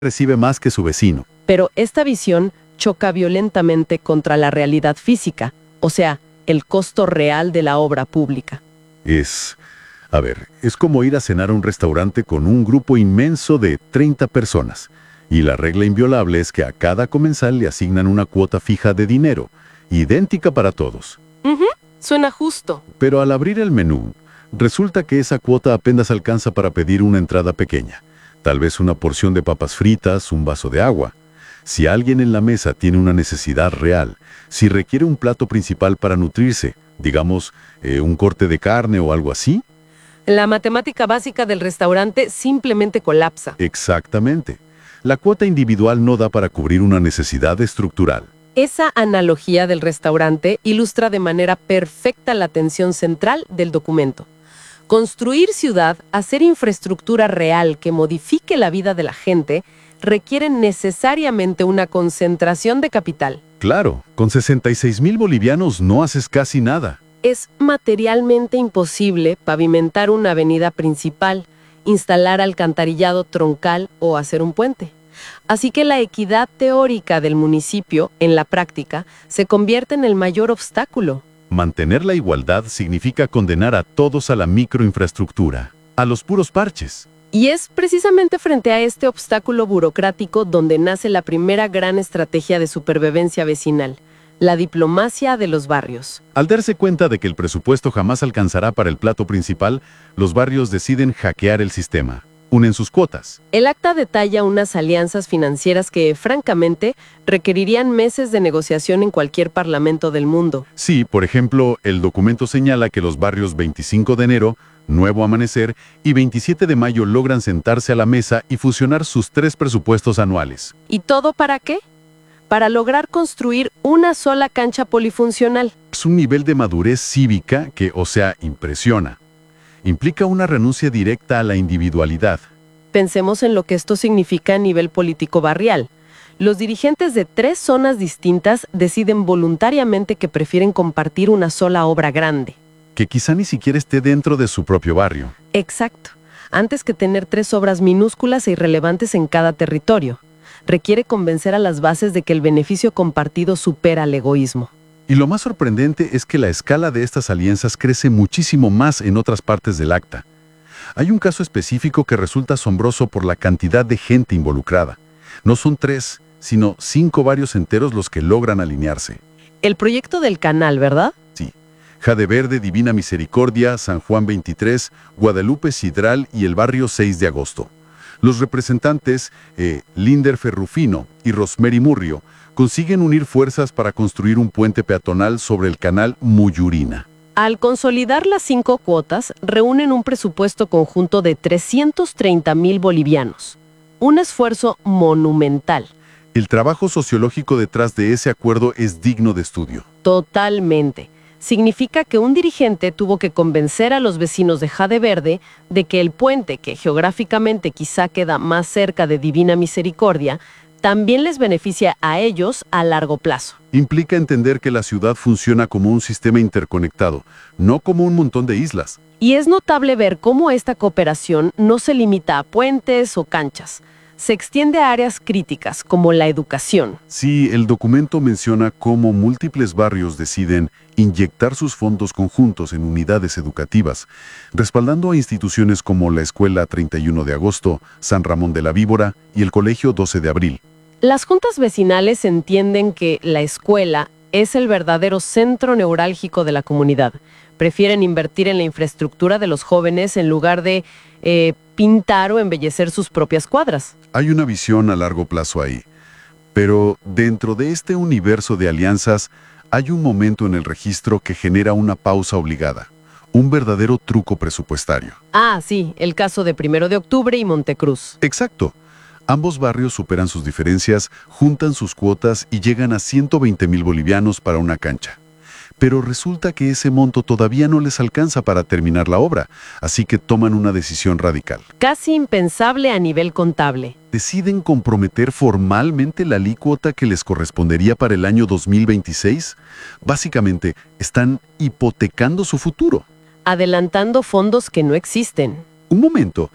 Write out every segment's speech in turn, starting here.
recibe más que su vecino. Pero esta visión choca violentamente contra la realidad física, o sea, el costo real de la obra pública. Es como ir a cenar a un restaurante con un grupo inmenso de 30 personas. Y la regla inviolable es que a cada comensal le asignan una cuota fija de dinero, idéntica para todos. Suena justo. Pero al abrir el menú, resulta que esa cuota apenas alcanza para pedir una entrada pequeña. Tal vez una porción de papas fritas, un vaso de agua. Si alguien en la mesa tiene una necesidad real, si requiere un plato principal para nutrirse, digamos, un corte de carne o algo así. La matemática básica del restaurante simplemente colapsa. Exactamente. La cuota individual no da para cubrir una necesidad estructural. Esa analogía del restaurante ilustra de manera perfecta la tensión central del documento. Construir ciudad, hacer infraestructura real que modifique la vida de la gente, requiere necesariamente una concentración de capital. Claro, con 66,000 bolivianos no haces casi nada. Es materialmente imposible pavimentar una avenida principal, instalar alcantarillado troncal o hacer un puente. Así que la equidad teórica del municipio, en la práctica, se convierte en el mayor obstáculo. Mantener la igualdad significa condenar a todos a la microinfraestructura, a los puros parches. Y es precisamente frente a este obstáculo burocrático donde nace la primera gran estrategia de supervivencia vecinal, la diplomacia de los barrios. Al darse cuenta de que el presupuesto jamás alcanzará para el plato principal, los barrios deciden hackear el sistema. Unen sus cuotas. El acta detalla unas alianzas financieras que, francamente, requerirían meses de negociación en cualquier parlamento del mundo. Sí, por ejemplo, el documento señala que los barrios 25 de enero, Nuevo Amanecer y 27 de mayo logran sentarse a la mesa y fusionar sus 3 presupuestos anuales. ¿Y todo para qué? Para lograr construir una sola cancha polifuncional. Es un nivel de madurez cívica que, impresiona. Implica una renuncia directa a la individualidad. Pensemos en lo que esto significa a nivel político barrial. Los dirigentes de 3 zonas distintas deciden voluntariamente que prefieren compartir una sola obra grande. Que quizá ni siquiera esté dentro de su propio barrio. Exacto. Antes que tener 3 obras minúsculas e irrelevantes en cada territorio. Requiere convencer a las bases de que el beneficio compartido supera el egoísmo. Y lo más sorprendente es que la escala de estas alianzas crece muchísimo más en otras partes del acta. Hay un caso específico que resulta asombroso por la cantidad de gente involucrada. No son 3, sino 5 barrios enteros los que logran alinearse. El proyecto del canal, ¿verdad? Sí. Jade Verde, Divina Misericordia, San Juan 23, Guadalupe Sidral y el barrio 6 de agosto. Los representantes, Linder Ferrufino y Rosemary Murrio, consiguen unir fuerzas para construir un puente peatonal sobre el canal Muyurina. Al consolidar las 5 cuotas, reúnen un presupuesto conjunto de 330,000 bolivianos. Un esfuerzo monumental. El trabajo sociológico detrás de ese acuerdo es digno de estudio. Totalmente. Significa que un dirigente tuvo que convencer a los vecinos de Jade Verde de que el puente, que geográficamente quizá queda más cerca de Divina Misericordia, también les beneficia a ellos a largo plazo. Implica entender que la ciudad funciona como un sistema interconectado, no como un montón de islas. Y es notable ver cómo esta cooperación no se limita a puentes o canchas. Se extiende a áreas críticas, como la educación. Sí, el documento menciona cómo múltiples barrios deciden inyectar sus fondos conjuntos en unidades educativas, respaldando a instituciones como la Escuela 31 de Agosto, San Ramón de la Víbora y el Colegio 12 de Abril. Las juntas vecinales entienden que la escuela es el verdadero centro neurálgico de la comunidad. Prefieren invertir en la infraestructura de los jóvenes en lugar de pintar o embellecer sus propias cuadras. Hay una visión a largo plazo ahí. Pero dentro de este universo de alianzas, hay un momento en el registro que genera una pausa obligada. Un verdadero truco presupuestario. Ah, sí, el caso de 1 de Octubre y Montecruz. Exacto. Ambos barrios superan sus diferencias, juntan sus cuotas y llegan a 120,000 bolivianos para una cancha. Pero resulta que ese monto todavía no les alcanza para terminar la obra, así que toman una decisión radical. Casi impensable a nivel contable. ¿Deciden comprometer formalmente la alícuota que les correspondería para el año 2026? Básicamente, están hipotecando su futuro. Adelantando fondos que no existen. Un momento,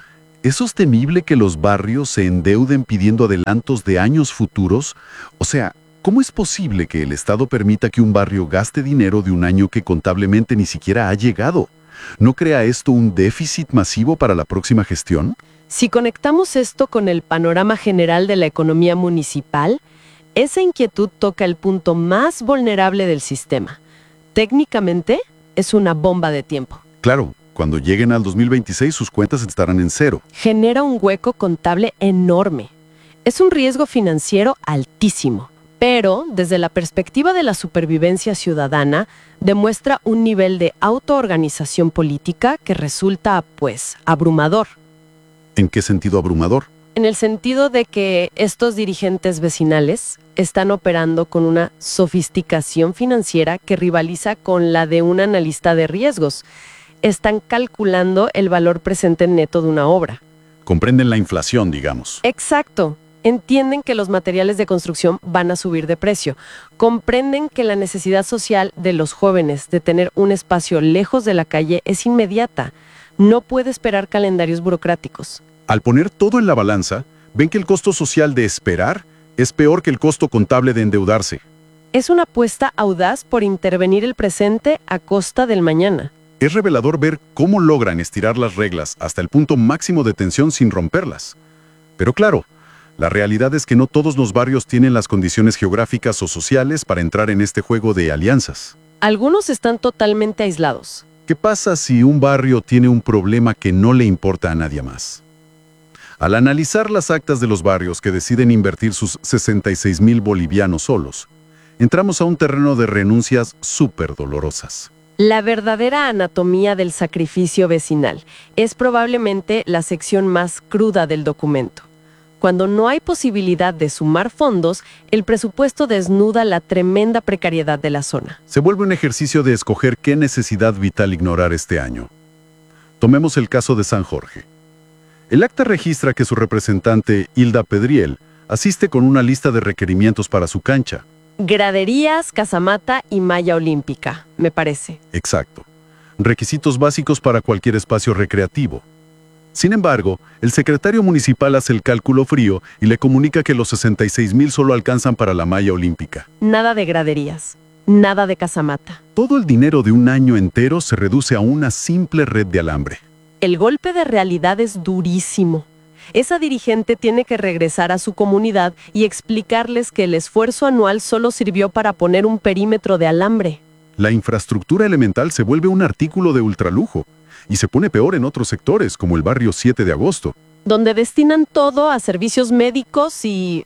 ¿Es sostenible que los barrios se endeuden pidiendo adelantos de años futuros? O sea, ¿cómo es posible que el Estado permita que un barrio gaste dinero de un año que contablemente ni siquiera ha llegado? ¿No crea esto un déficit masivo para la próxima gestión? Si conectamos esto con el panorama general de la economía municipal, esa inquietud toca el punto más vulnerable del sistema. Técnicamente, es una bomba de tiempo. Claro, cuando lleguen al 2026 sus cuentas estarán en cero. Genera un hueco contable enorme. Es un riesgo financiero altísimo, pero desde la perspectiva de la supervivencia ciudadana, demuestra un nivel de autoorganización política que resulta, pues, abrumador. ¿En qué sentido abrumador? En el sentido de que estos dirigentes vecinales están operando con una sofisticación financiera que rivaliza con la de un analista de riesgos. Están calculando el valor presente neto de una obra. Comprenden la inflación, digamos. Exacto. Entienden que los materiales de construcción van a subir de precio. Comprenden que la necesidad social de los jóvenes de tener un espacio lejos de la calle es inmediata. No puede esperar calendarios burocráticos. Al poner todo en la balanza, ven que el costo social de esperar es peor que el costo contable de endeudarse. Es una apuesta audaz por intervenir el presente a costa del mañana. Es revelador ver cómo logran estirar las reglas hasta el punto máximo de tensión sin romperlas. Pero claro, la realidad es que no todos los barrios tienen las condiciones geográficas o sociales para entrar en este juego de alianzas. Algunos están totalmente aislados. ¿Qué pasa si un barrio tiene un problema que no le importa a nadie más? Al analizar las actas de los barrios que deciden invertir sus 66,000 bolivianos solos, entramos a un terreno de renuncias súper dolorosas. La verdadera anatomía del sacrificio vecinal es probablemente la sección más cruda del documento. Cuando no hay posibilidad de sumar fondos, el presupuesto desnuda la tremenda precariedad de la zona. Se vuelve un ejercicio de escoger qué necesidad vital ignorar este año. Tomemos el caso de San Jorge. El acta registra que su representante, Hilda Pedriel, asiste con una lista de requerimientos para su cancha. Graderías, casamata y malla olímpica, me parece. Exacto. Requisitos básicos para cualquier espacio recreativo. Sin embargo, el secretario municipal hace el cálculo frío y le comunica que los 66,000 solo alcanzan para la malla olímpica. Nada de graderías, nada de casamata. Todo el dinero de un año entero se reduce a una simple red de alambre. El golpe de realidad es durísimo. Esa dirigente tiene que regresar a su comunidad y explicarles que el esfuerzo anual solo sirvió para poner un perímetro de alambre. La infraestructura elemental se vuelve un artículo de ultralujo y se pone peor en otros sectores, como el barrio 7 de agosto. Donde destinan todo a servicios médicos y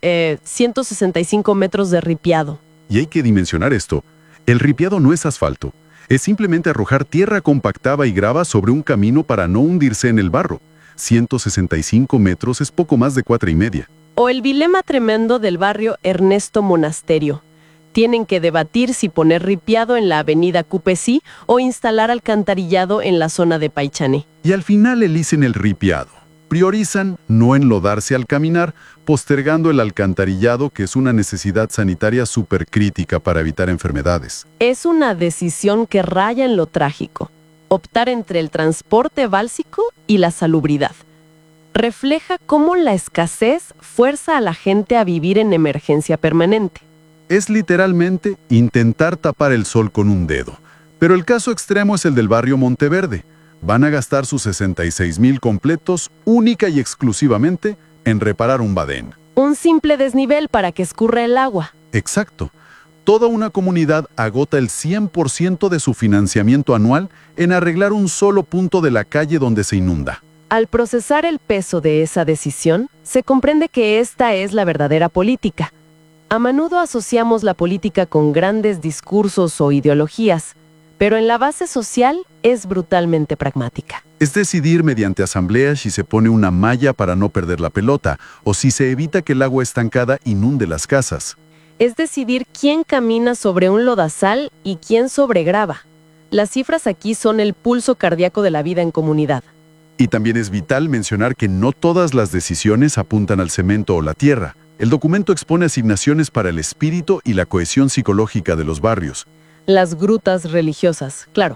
165 metros de ripiado. Y hay que dimensionar esto. El ripiado no es asfalto. Es simplemente arrojar tierra compactada y grava sobre un camino para no hundirse en el barro. 165 metros es poco más de 4,5. O el dilema tremendo del barrio Ernesto Monasterio. Tienen que debatir si poner ripiado en la avenida Cupesí o instalar alcantarillado en la zona de Paichané. Y al final eligen el ripiado. Priorizan no enlodarse al caminar, postergando el alcantarillado, que es una necesidad sanitaria súper crítica para evitar enfermedades. Es una decisión que raya en lo trágico. Optar entre el transporte básico y la salubridad. Refleja cómo la escasez fuerza a la gente a vivir en emergencia permanente. Es literalmente intentar tapar el sol con un dedo. Pero el caso extremo es el del barrio Monteverde. Van a gastar sus 66,000 completos única y exclusivamente en reparar un badén. Un simple desnivel para que escurra el agua. Exacto. Toda una comunidad agota el 100% de su financiamiento anual en arreglar un solo punto de la calle donde se inunda. Al procesar el peso de esa decisión, se comprende que esta es la verdadera política. A menudo asociamos la política con grandes discursos o ideologías, pero en la base social es brutalmente pragmática. Es decidir mediante asambleas si se pone una malla para no perder la pelota o si se evita que el agua estancada inunde las casas. Es decidir quién camina sobre un lodazal y quién sobre grava. Las cifras aquí son el pulso cardíaco de la vida en comunidad. Y también es vital mencionar que no todas las decisiones apuntan al cemento o la tierra. El documento expone asignaciones para el espíritu y la cohesión psicológica de los barrios. Las grutas religiosas, claro.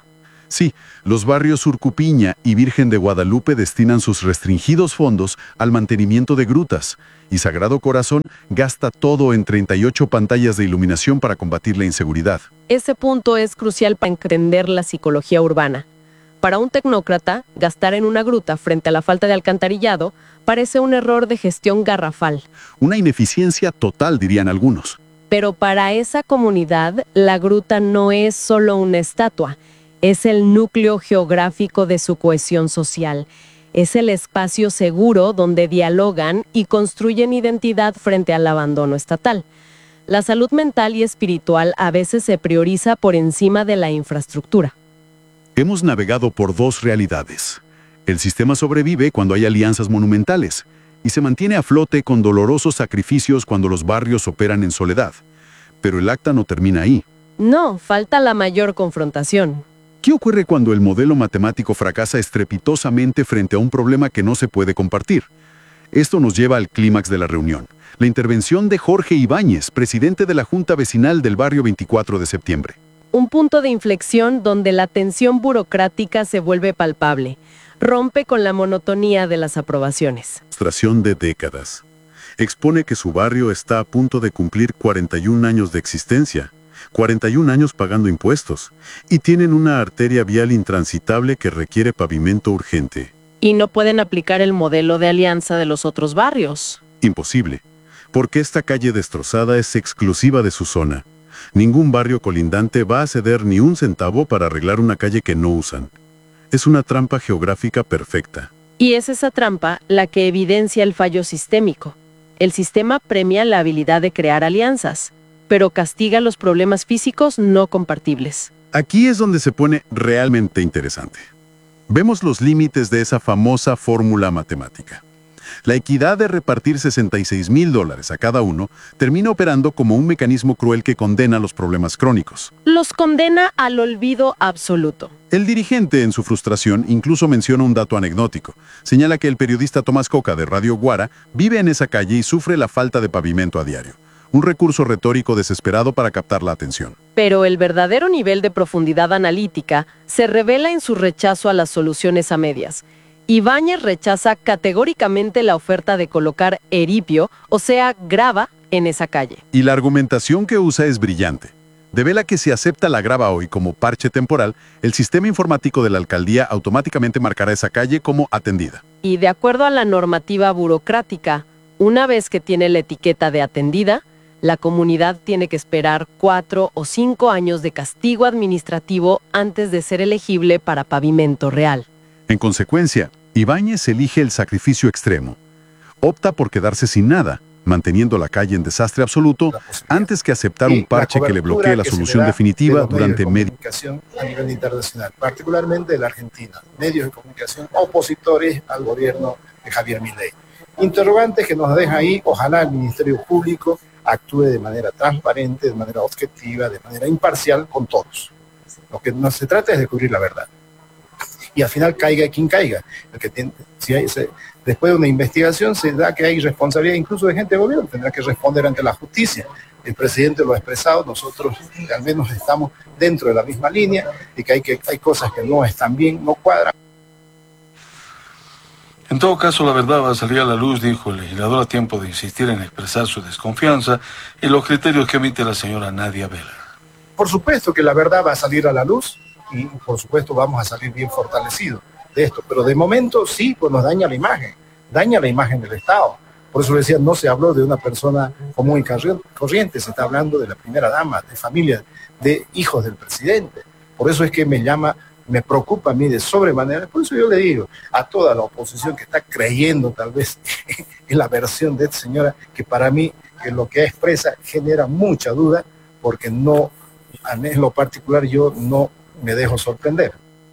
Sí, los barrios Surcupiña y Virgen de Guadalupe destinan sus restringidos fondos al mantenimiento de grutas, y Sagrado Corazón gasta todo en 38 pantallas de iluminación para combatir la inseguridad. Ese punto es crucial para entender la psicología urbana. Para un tecnócrata, gastar en una gruta frente a la falta de alcantarillado parece un error de gestión garrafal. Una ineficiencia total, dirían algunos. Pero para esa comunidad, la gruta no es solo una estatua, es el núcleo geográfico de su cohesión social. Es el espacio seguro donde dialogan y construyen identidad frente al abandono estatal. La salud mental y espiritual a veces se prioriza por encima de la infraestructura. Hemos navegado por dos realidades. El sistema sobrevive cuando hay alianzas monumentales y se mantiene a flote con dolorosos sacrificios cuando los barrios operan en soledad. Pero el acta no termina ahí. No, falta la mayor confrontación. ¿Qué ocurre cuando el modelo matemático fracasa estrepitosamente frente a un problema que no se puede compartir? Esto nos lleva al clímax de la reunión. La intervención de Jorge Ibáñez, presidente de la Junta Vecinal del barrio 24 de septiembre. Un punto de inflexión donde la tensión burocrática se vuelve palpable. Rompe con la monotonía de las aprobaciones. Frustración de décadas. Expone que su barrio está a punto de cumplir 41 años de existencia, 41 años pagando impuestos, y tienen una arteria vial intransitable que requiere pavimento urgente. Y no pueden aplicar el modelo de alianza de los otros barrios. Imposible, porque esta calle destrozada es exclusiva de su zona. Ningún barrio colindante va a ceder ni un centavo para arreglar una calle que no usan. Es una trampa geográfica perfecta. Y es esa trampa la que evidencia el fallo sistémico. El sistema premia la habilidad de crear alianzas, pero castiga los problemas físicos no compartibles. Aquí es donde se pone realmente interesante. Vemos los límites de esa famosa fórmula matemática. La equidad de repartir $66,000 a cada uno termina operando como un mecanismo cruel que condena los problemas crónicos. Los condena al olvido absoluto. El dirigente, en su frustración, incluso menciona un dato anecdótico. Señala que el periodista Tomás Coca de Radio Guara vive en esa calle y sufre la falta de pavimento a diario. Un recurso retórico desesperado para captar la atención. Pero el verdadero nivel de profundidad analítica se revela en su rechazo a las soluciones a medias. Ibáñez rechaza categóricamente la oferta de colocar eripio, o sea, grava, en esa calle. Y la argumentación que usa es brillante. Devela que si acepta la grava hoy como parche temporal, el sistema informático de la alcaldía automáticamente marcará esa calle como atendida. Y de acuerdo a la normativa burocrática, una vez que tiene la etiqueta de atendida, la comunidad tiene que esperar 4 o 5 años de castigo administrativo antes de ser elegible para pavimento real. En consecuencia, Ibáñez elige el sacrificio extremo. Opta por quedarse sin nada, manteniendo la calle en desastre absoluto, antes que aceptar un parche que le bloquee la solución definitiva durante medio comunicación a nivel internacional, particularmente de la Argentina, medios de comunicación opositores al gobierno de Javier Milei. Interrogantes que nos deja ahí, ojalá el Ministerio Público actúe de manera transparente, de manera objetiva, de manera imparcial con todos. Lo que no se trata es de cubrir la verdad. Y al final caiga quien caiga. El que tiene, después de una investigación se da que hay responsabilidad incluso de gente de gobierno, tendrá que responder ante la justicia. El presidente lo ha expresado, nosotros al menos estamos dentro de la misma línea y que hay cosas que no están bien, no cuadran. En todo caso, la verdad va a salir a la luz, dijo el legislador a tiempo de insistir en expresar su desconfianza y los criterios que emite la señora Nadia Vela. Por supuesto que la verdad va a salir a la luz y por supuesto vamos a salir bien fortalecidos de esto, pero de momento sí, pues nos daña la imagen del Estado. Por eso decía, no se habló de una persona común y corriente, se está hablando de la primera dama, de familia, de hijos del presidente. Por eso es que me preocupa a mí de sobremanera. Por eso yo le digo a toda la oposición que está creyendo tal vez en la versión de esta señora, que para mí que lo que expresa genera mucha duda, porque no, en lo particular yo no me dejo sorprender.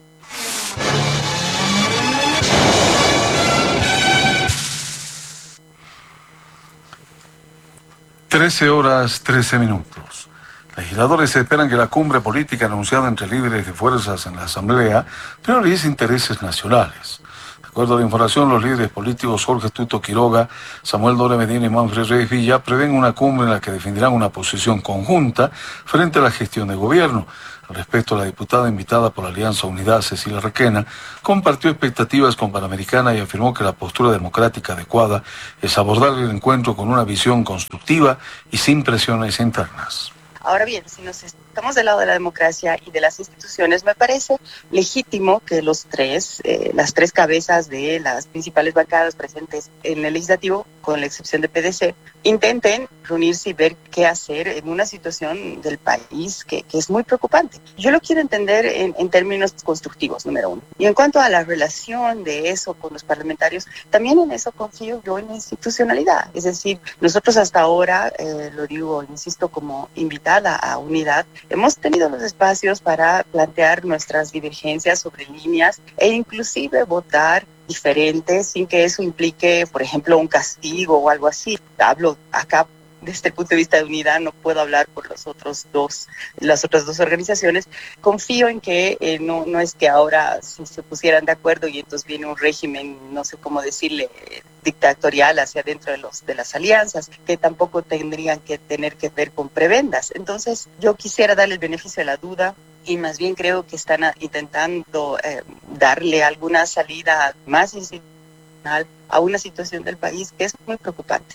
(13:13). Legisladores esperan que la cumbre política anunciada entre líderes de fuerzas en la Asamblea priorice intereses nacionales. De acuerdo a la información, los líderes políticos Jorge Tuto Quiroga, Samuel Dore Medina y Manfred Reyes Villa prevén una cumbre en la que definirán una posición conjunta frente a la gestión de gobierno. Al respecto, la diputada invitada por la Alianza Unidad, Cecilia Requena, compartió expectativas con Panamericana y afirmó que la postura democrática adecuada es abordar el encuentro con una visión constructiva y sin presiones internas. Ahora bien, si nos estamos del lado de la democracia y de las instituciones, me parece legítimo que las tres cabezas de las principales bancadas presentes en el legislativo, con la excepción de PDC, intenten reunirse y ver qué hacer en una situación del país que es muy preocupante. Yo lo quiero entender en términos constructivos, número uno. Y en cuanto a la relación de eso con los parlamentarios, también en eso confío yo en la institucionalidad. Es decir, nosotros hasta ahora, lo digo, insisto, como invitada a Unidad, hemos tenido los espacios para plantear nuestras divergencias sobre líneas e inclusive votar diferentes sin que eso implique, por ejemplo, un castigo o algo así. Hablo acá desde el punto de vista de Unidad, no puedo hablar por las otras dos organizaciones. Confío en que no es que ahora si se pusieran de acuerdo y entonces viene un régimen, no sé cómo decirle, dictatorial hacia dentro de las alianzas, que tampoco tendrían que tener que ver con prebendas. Entonces, yo quisiera darle el beneficio de la duda y más bien creo que están intentando darle alguna salida más institucional a una situación del país que es muy preocupante.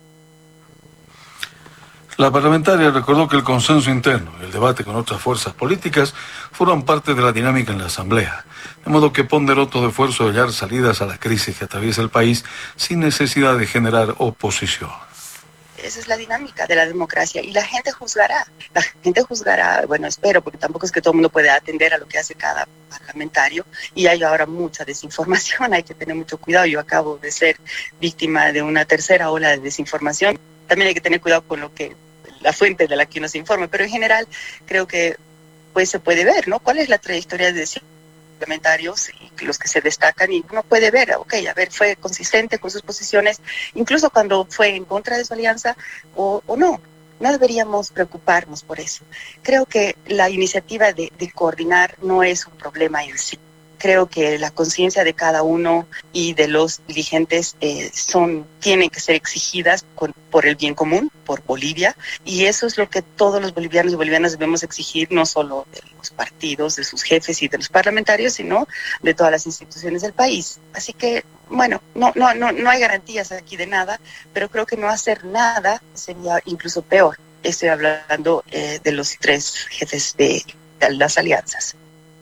La parlamentaria recordó que el consenso interno y el debate con otras fuerzas políticas fueron parte de la dinámica en la Asamblea, de modo que ponderó todo esfuerzo de hallar salidas a la crisis que atraviesa el país sin necesidad de generar oposición. Esa es la dinámica de la democracia y la gente juzgará. Bueno, espero, porque tampoco es que todo el mundo puede atender a lo que hace cada parlamentario y hay ahora mucha desinformación, hay que tener mucho cuidado. Yo acabo de ser víctima de una tercera ola de desinformación. También hay que tener cuidado con la fuente de la que uno se informe, pero en general creo que pues se puede ver, ¿no? ¿Cuál es la trayectoria de parlamentarios y los que se destacan? Y uno puede ver, fue consistente con sus posiciones, incluso cuando fue en contra de su alianza o no. No deberíamos preocuparnos por eso. Creo que la iniciativa de coordinar no es un problema en sí. Creo que la conciencia de cada uno y de los dirigentes tienen que ser exigidas por el bien común, por Bolivia, y eso es lo que todos los bolivianos y bolivianas debemos exigir, no solo de los partidos, de sus jefes y de los parlamentarios, sino de todas las instituciones del país. Así que, bueno, no hay garantías aquí de nada, pero creo que no hacer nada sería incluso peor. Estoy hablando de los tres jefes de las alianzas.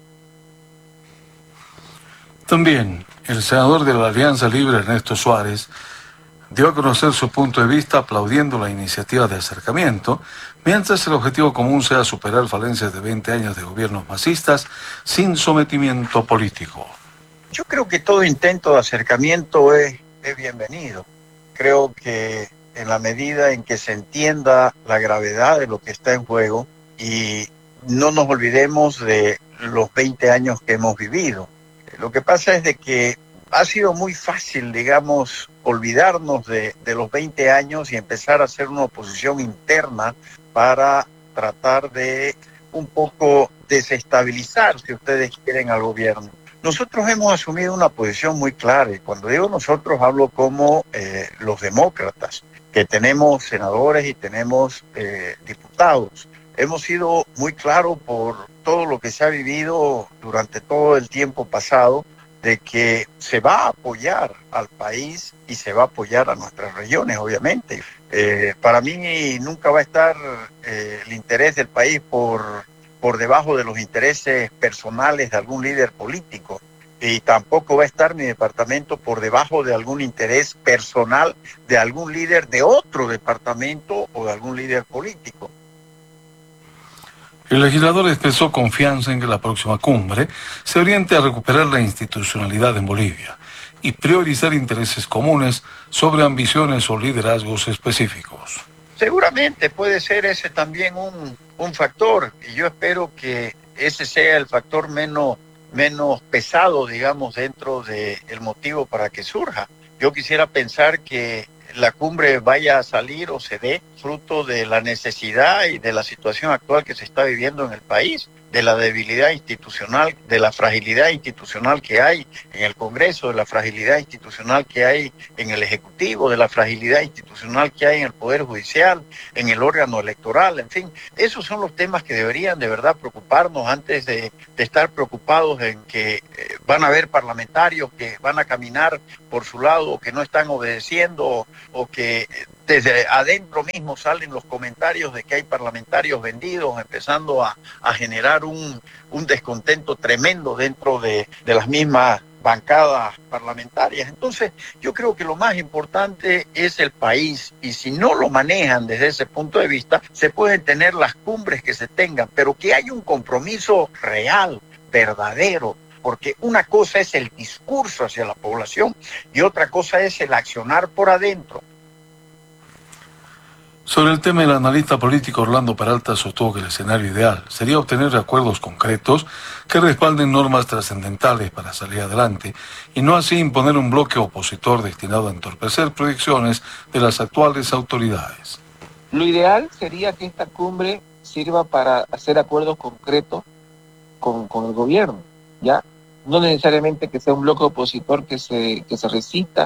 También el senador de la Alianza Libre, Ernesto Suárez, dio a conocer su punto de vista aplaudiendo la iniciativa de acercamiento, mientras el objetivo común sea superar falencias de 20 años de gobiernos masistas sin sometimiento político. Yo creo que todo intento de acercamiento es bienvenido. Creo que en la medida en que se entienda la gravedad de lo que está en juego y no nos olvidemos de los 20 años que hemos vivido. Lo que pasa es de que ha sido muy fácil, digamos, olvidarnos de los 20 años y empezar a hacer una oposición interna para tratar de un poco desestabilizar, si ustedes quieren, al gobierno. Nosotros hemos asumido una posición muy clara, y cuando digo nosotros hablo como los demócratas, que tenemos senadores y tenemos diputados. Hemos sido muy claros por todo lo que se ha vivido durante todo el tiempo pasado, de que se va a apoyar al país y se va a apoyar a nuestras regiones, obviamente. Para mí nunca va a estar el interés del país por debajo de los intereses personales de algún líder político, y tampoco va a estar mi departamento por debajo de algún interés personal de algún líder de otro departamento o de algún líder político. El legislador expresó confianza en que la próxima cumbre se oriente a recuperar la institucionalidad en Bolivia y priorizar intereses comunes sobre ambiciones o liderazgos específicos. Seguramente puede ser ese también un factor, y yo espero que ese sea el factor menos pesado, digamos, dentro del motivo para que surja. Yo quisiera pensar que la cumbre vaya a salir o se dé fruto de la necesidad y de la situación actual que se está viviendo en el país. de la debilidad institucional, de la fragilidad institucional que hay en el Congreso, de la fragilidad institucional que hay en el Ejecutivo, de la fragilidad institucional que hay en el Poder Judicial, en el órgano electoral, en fin. Esos son los temas que deberían de verdad preocuparnos antes de estar preocupados en que van a haber parlamentarios que van a caminar por su lado o que no están obedeciendo o que desde adentro mismo salen los comentarios de que hay parlamentarios vendidos, empezando a generar un descontento tremendo dentro de las mismas bancadas parlamentarias. Entonces, yo creo que lo más importante es el país, y si no lo manejan desde ese punto de vista, se pueden tener las cumbres que se tengan, pero que haya un compromiso real, verdadero, porque una cosa es el discurso hacia la población y otra cosa es el accionar por adentro. Sobre el tema, el analista político Orlando Peralta sostuvo que el escenario ideal sería obtener acuerdos concretos que respalden normas trascendentales para salir adelante y no así imponer un bloque opositor destinado a entorpecer proyecciones de las actuales autoridades. Lo ideal sería que esta cumbre sirva para hacer acuerdos concretos con el gobierno, ¿ya? No necesariamente que sea un bloque opositor que se resista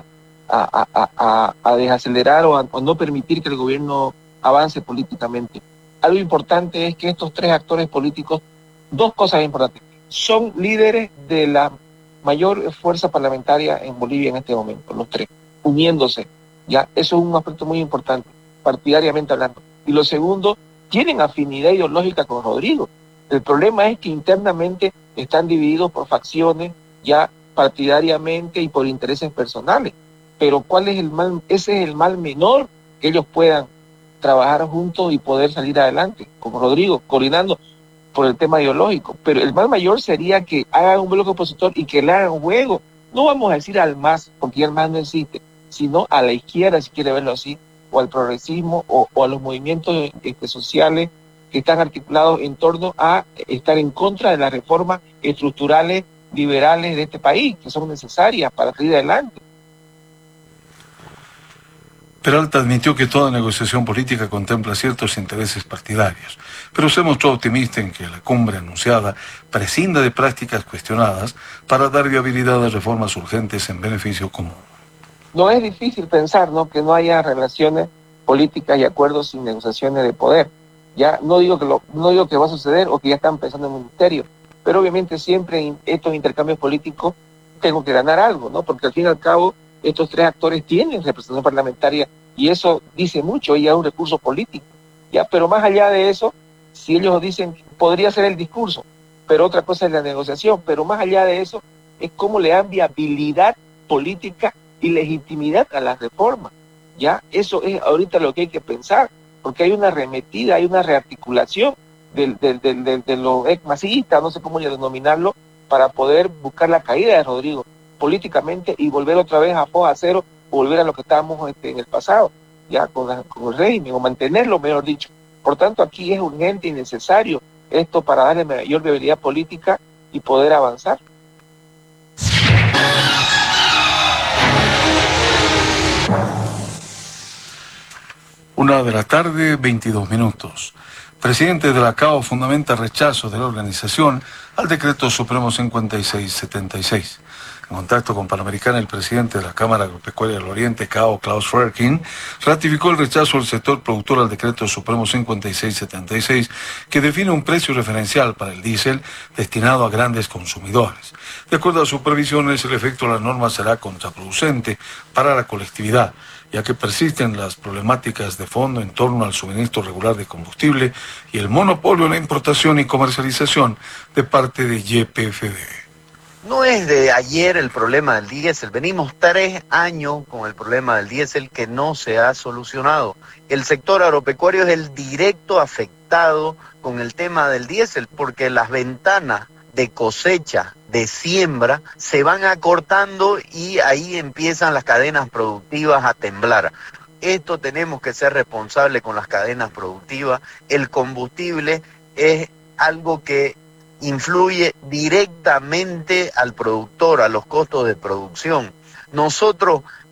a desacelerar o a no permitir que el gobierno avance políticamente. Algo importante es que estos tres actores políticos, dos cosas importantes, son líderes de la mayor fuerza parlamentaria en Bolivia en este momento, los tres, uniéndose, ¿ya? Eso es un aspecto muy importante, partidariamente hablando. Y lo segundo, tienen afinidad ideológica con Rodrigo. El problema es que internamente están divididos por facciones, ya partidariamente y por intereses personales. Pero ¿cuál es el mal? Ese es el mal menor, que ellos puedan trabajar juntos y poder salir adelante, con Rodrigo, coordinando por el tema ideológico. Pero el mal mayor sería que hagan un bloque opositor y que le hagan juego. No vamos a decir al MAS, porque ya el MAS no existe, sino a la izquierda, si quiere verlo así, o al progresismo, o a los movimientos sociales que están articulados en torno a estar en contra de las reformas estructurales liberales de este país, que son necesarias para salir adelante. Peralta admitió que toda negociación política contempla ciertos intereses partidarios, pero se mostró optimista en que la cumbre anunciada prescinda de prácticas cuestionadas para dar viabilidad a reformas urgentes en beneficio común. No es difícil pensar, ¿no?, que no haya relaciones políticas y acuerdos sin negociaciones de poder. Ya no digo que va a suceder o que ya están pensando en un ministerio, pero obviamente siempre en estos intercambios políticos tengo que ganar algo, ¿no? Porque al fin y al cabo estos tres actores tienen representación parlamentaria y eso dice mucho, y es un recurso político, ¿ya? Pero más allá de eso, si ellos dicen, podría ser el discurso, pero otra cosa es la negociación, pero más allá de eso es cómo le dan viabilidad política y legitimidad a las reformas, ¿ya? Eso es ahorita lo que hay que pensar, porque hay una arremetida, hay una rearticulación de los exmasistas, no sé cómo denominarlo, para poder buscar la caída de Rodrigo políticamente y volver otra vez a foja cero, o volver a lo que estábamos en el pasado, ya con el régimen, o mantenerlo, mejor dicho. Por tanto, aquí es urgente y necesario esto para darle mayor viabilidad política y poder avanzar. 1:22 p.m. Presidente de la CAO fundamenta rechazo de la organización al decreto supremo 5676. En contacto con Panamericana, el presidente de la Cámara Agropecuaria del Oriente, CAO, Klaus Ferkin, ratificó el rechazo del sector productor al decreto supremo 5676, que define un precio referencial para el diésel destinado a grandes consumidores. De acuerdo a sus previsiones, el efecto de la norma será contraproducente para la colectividad, ya que persisten las problemáticas de fondo en torno al suministro regular de combustible y el monopolio en la importación y comercialización de parte de YPFB. No es de ayer el problema del diésel, venimos 3 años con el problema del diésel que no se ha solucionado. El sector agropecuario es el directo afectado con el tema del diésel porque las ventanas de cosecha, de siembra, se van acortando y ahí empiezan las cadenas productivas a temblar. Esto tenemos que ser responsables con las cadenas productivas. El combustible es algo que influye directamente al productor, a los costos de producción. Nosotros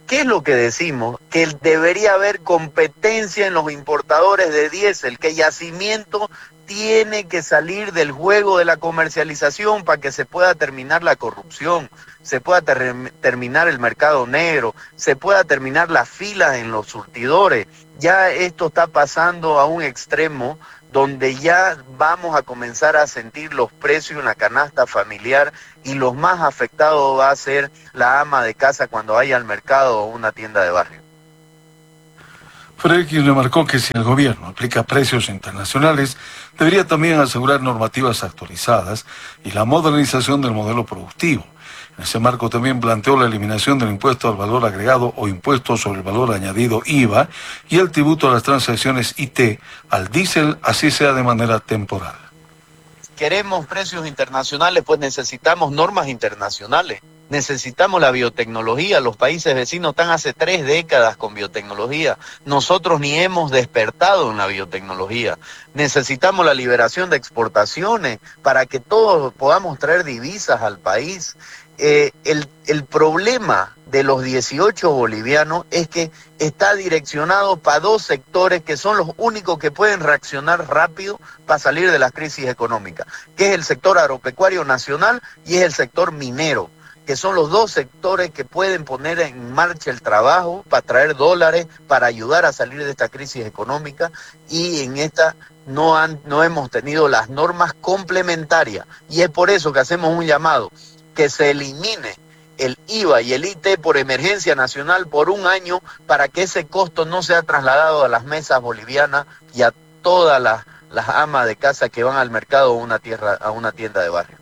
¿Qué es lo que decimos? Que debería haber competencia en los importadores de diésel, que Yacimiento tiene que salir del juego de la comercialización para que se pueda terminar la corrupción, se pueda terminar el mercado negro, se pueda terminar las filas en los surtidores. Ya esto está pasando a un extremo donde ya vamos a comenzar a sentir los precios en la canasta familiar y los más afectados va a ser la ama de casa cuando vaya al mercado o una tienda de barrio. Frederick remarcó que si el gobierno aplica precios internacionales, debería también asegurar normativas actualizadas y la modernización del modelo productivo. En ese marco también planteó la eliminación del impuesto al valor agregado o impuesto sobre el valor añadido IVA y el tributo a las transacciones IT al diésel, así sea de manera temporal. Queremos precios internacionales, pues necesitamos normas internacionales. Necesitamos la biotecnología. Los países vecinos están hace 3 décadas con biotecnología. Nosotros ni hemos despertado en la biotecnología. Necesitamos la liberación de exportaciones para que todos podamos traer divisas al país. El problema de los 18 bolivianos es que está direccionado para 2 sectores que son los únicos que pueden reaccionar rápido para salir de las crisis económicas, que es el sector agropecuario nacional y es el sector minero, que son los 2 sectores que pueden poner en marcha el trabajo para traer dólares, para ayudar a salir de esta crisis económica, y en esta no hemos tenido las normas complementarias, y es por eso que hacemos un llamado, que se elimine el IVA y el IT por emergencia nacional por 1 año para que ese costo no sea trasladado a las mesas bolivianas y a todas las amas de casa que van al mercado o a una tienda de barrio.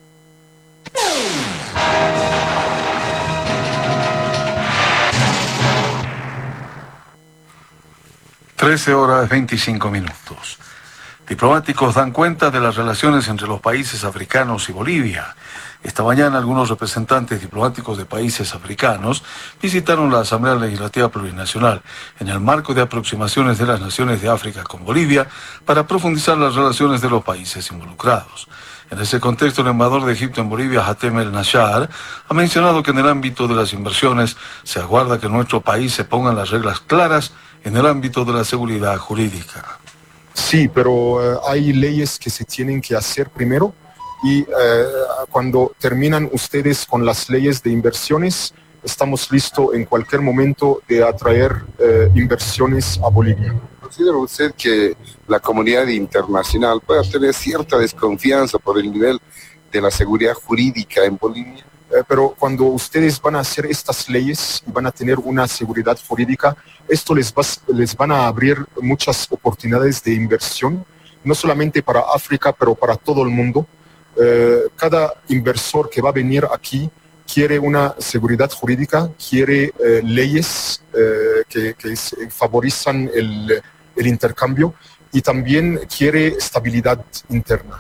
(13:25). Diplomáticos dan cuenta de las relaciones entre los países africanos y Bolivia. Esta mañana algunos representantes diplomáticos de países africanos visitaron la Asamblea Legislativa Plurinacional en el marco de aproximaciones de las naciones de África con Bolivia para profundizar las relaciones de los países involucrados. En ese contexto, el embajador de Egipto en Bolivia, Hatem El Nashar, ha mencionado que en el ámbito de las inversiones se aguarda que en nuestro país se pongan las reglas claras en el ámbito de la seguridad jurídica. Sí, pero hay leyes que se tienen que hacer primero y cuando terminan ustedes con las leyes de inversiones, estamos listos en cualquier momento de atraer inversiones a Bolivia. ¿Considera usted que la comunidad internacional puede tener cierta desconfianza por el nivel de la seguridad jurídica en Bolivia? Pero cuando ustedes van a hacer estas leyes y van a tener una seguridad jurídica, esto les van a abrir muchas oportunidades de inversión, no solamente para África, pero para todo el mundo. Cada inversor que va a venir aquí quiere una seguridad jurídica, quiere leyes que favorizan el intercambio y también quiere estabilidad interna.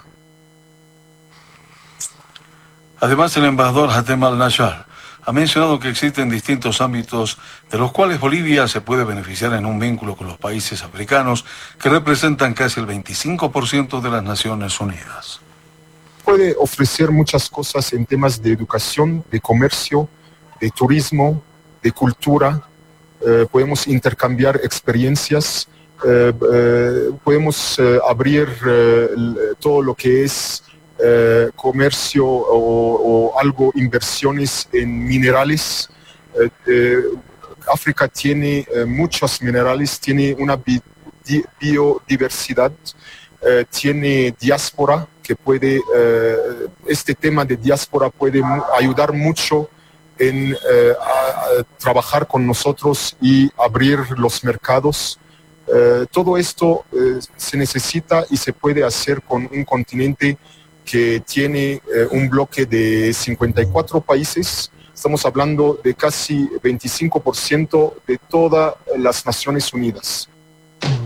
Además, el embajador Hatem El Nashar ha mencionado que existen distintos ámbitos de los cuales Bolivia se puede beneficiar en un vínculo con los países africanos que representan casi el 25% de las Naciones Unidas. Puede ofrecer muchas cosas en temas de educación, de comercio, de turismo, de cultura. Podemos intercambiar experiencias, podemos abrir todo lo que es comercio o algo, inversiones en minerales. África tiene muchos minerales, tiene una biodiversidad, tiene diáspora que puede, este tema de diáspora puede ayudar mucho en trabajar con nosotros y abrir los mercados. Todo esto se necesita y se puede hacer con un continente que tiene un bloque de 54 países. Estamos hablando de casi 25% de todas las Naciones Unidas.